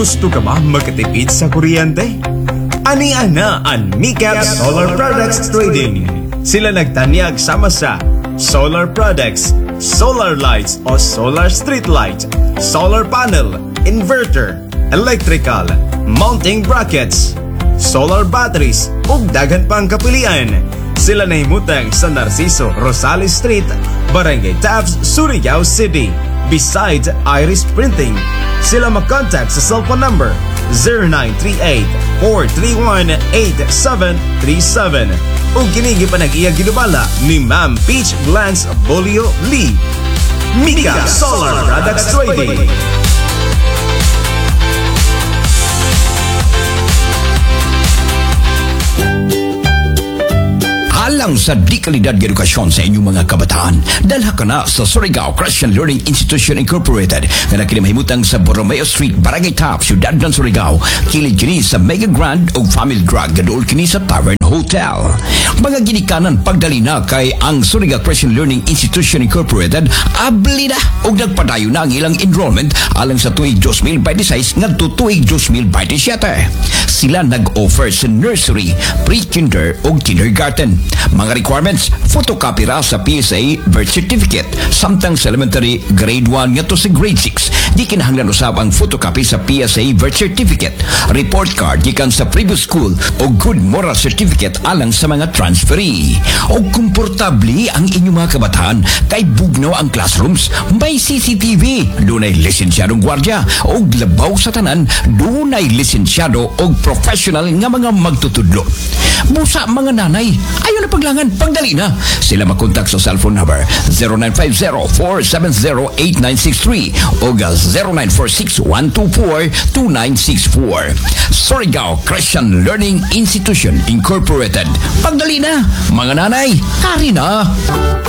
Gusto ka ba makatipid sa kuryente? Ani-ana ang Micap Solar Products Trading. Sila nagtanyag sama sa solar products, solar lights o solar street light, solar panel, inverter, electrical, mounting brackets, solar batteries ug daghan pang kapilian. Sila nahimutang sa Narciso Rosales Street, Barangay Taft, Surigao City, beside Iris Printing. Sila mag-contact sa cellphone number 0938-431-8737 o kinigi pa nag-iya ginubala ni Ma'am Peach Glance Bolio Lee. Micap Solar Products Trading. Alang sa di kalidad ng edukasyon sa inyong mga kabataan, dalha ka na sa Surigao Christian Learning Institution Incorporated na kinamahimutang sa Borromeo Street, Barangay Top, Ciudad ng Surigao, kilid kini sa Mega Grand o Family Drug gadol kini sa Tavern Hotel. Mga ginikanan pagdali na kay ang Surigao Christian Learning Institution Incorporated abli na og nagpadayo na ang ilang enrollment alang sa tuig 2026 ngadto tuig 2027. Sila nag-offer sa nursery, pre-kinder o kindergarten. Mga requirements, photocopy ra sa PSA birth certificate, samtang sa elementary grade 1 ngadto sa grade 6. Di kinahanglan usab ang photocopy sa PSA birth certificate, report card gikan sa previous school o good moral certificate alang sa mga transferee. O komportable ang inyong mga kabataan kay bugnaw ang classrooms, may CCTV, dunay lisensyadong gwardya o labaw sa tanan, dunay lisensyado o professional nga mga magtutudlo. Busa mga nanay, ayaw na paglangan, pagdali na. Sila makontak sa cellphone number 0950-470-8963 o 0946-124-2964. Surigao Christian Learning Institution Incorporated. Pagdali na, mga nanay, kari na.